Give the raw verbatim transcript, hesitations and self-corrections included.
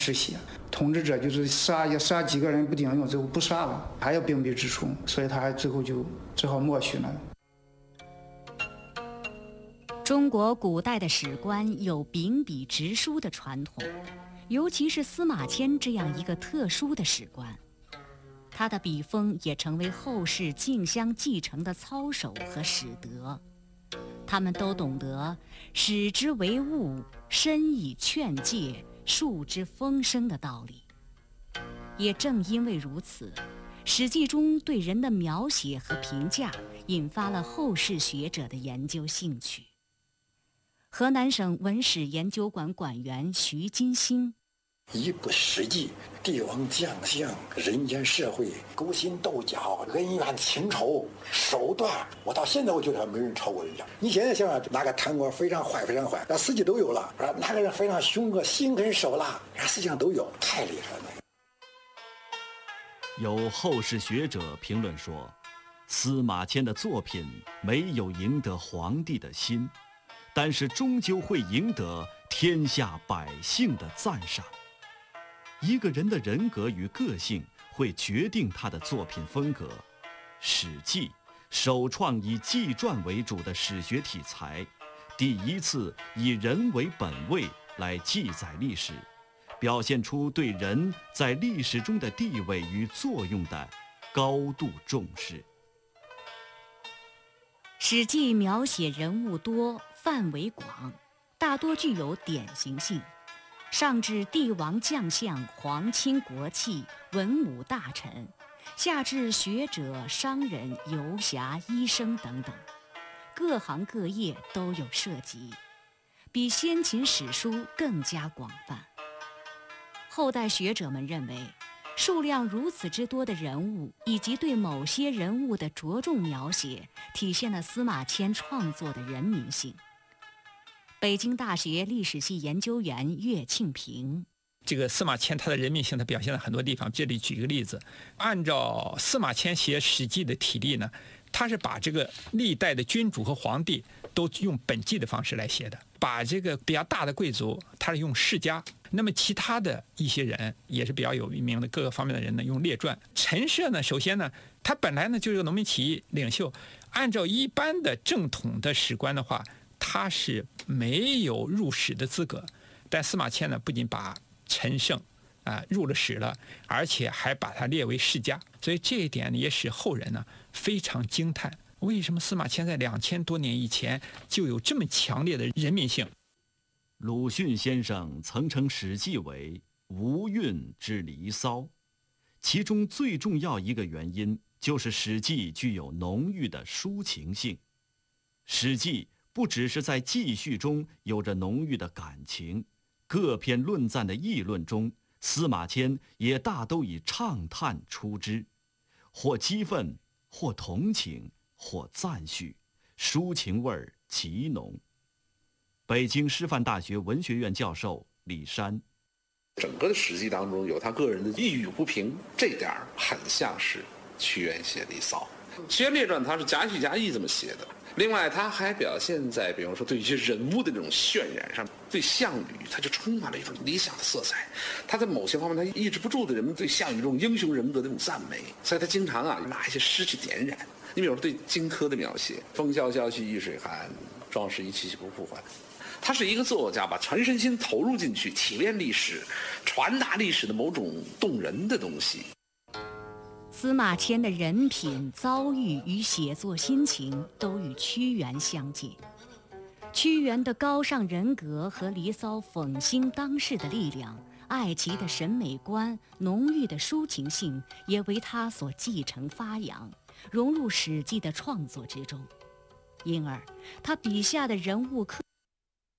嗜血，统治者就是杀也杀几个人不顶用，最后不杀了，还要兵必之冲，所以他还最后就只好默许了。 中国古代的史官有秉笔直书的传统，尤其是司马迁这样一个特殊的史官，他的笔锋也成为后世竞相继承的操守和史德。他们都懂得使之为物，深以劝诫，述之风声的道理。也正因为如此，《史记》中对人的描写和评价引发了后世学者的研究兴趣。河南省文史研究馆馆员徐金星： 一部史记，帝王将相、人间社会、勾心斗角、恩怨情仇、手段，我到现在我觉得还没人超过人家。你现在想想，哪个贪官非常坏非常坏，那实际都有了；哪个人非常凶恶、心狠手辣，那实际上都有，太厉害了。 有后世学者评论说，司马迁的作品没有赢得皇帝的心，但是终究会赢得天下百姓的赞赏。一个人的人格与个性会决定他的作品风格。《史记》首创以纪传为主的史学题材，第一次以人为本位来记载历史，表现出对人在历史中的地位与作用的高度重视。《 史记》描写人物多，范围广，大多具有典型性，上至帝王将相、皇亲国戚、文武大臣，下至学者、商人、游侠、医生等等，各行各业都有涉及，比先秦史书更加广泛。后代学者们认为，数量如此之多的人物以及对某些人物的着重描写，体现了司马迁创作的人民性。北京大学历史系研究员岳庆平： 这个司马迁他的人民性，他表现在很多地方。这里举一个例子，按照司马迁写《史记》的体例呢，他是把这个历代的君主和皇帝都用本纪的方式来写的，把这个比较大的贵族他是用世家，那么其他的一些人也是比较有名的各个方面的人呢用列传。陈涉呢，首先呢，他本来呢就是个农民起义领袖，按照一般的正统的史官的话，他是没有入史的资格，但司马迁呢不仅把陈胜啊、呃、入了史了，而且还把他列为世家，所以这一点也使后人呢非常惊叹，为什么司马迁在两千多年以前就有这么强烈的人民性。 鲁迅先生曾称《史记》为无韵之离骚，其中最重要一个原因就是《史记》具有浓郁的抒情性。《史记》不只是在记叙中有着浓郁的感情，各篇论赞的议论中，司马迁也大都以畅叹出之，或激愤，或同情，或赞许，抒情味儿极浓。北京师范大学文学院教授李山： 整个的史记当中有他个人的抑郁不平，这点很像是屈原写《离骚》。屈原列传他是夹叙夹议这么写的。另外他还表现在比方说对一些人物的这种渲染上，对项羽他就充满了一种理想的色彩，他在某些方面他抑制不住的人们对项羽这种英雄人物的这种赞美，所以他经常啊拿一些诗去点燃。你比如说对荆轲的描写，风萧萧兮易水寒，壮士一去兮不复还。他是一个作家，把全身心投入进去，提炼历史，传达历史的某种动人的东西。 司马迁的人品、遭遇与写作心情都与屈原相近。屈原的高尚人格和《离骚》讽兴当世的力量，爱奇的审美观、浓郁的抒情性，也为他所继承发扬，融入《史记》的创作之中。因而，他笔下的人物刻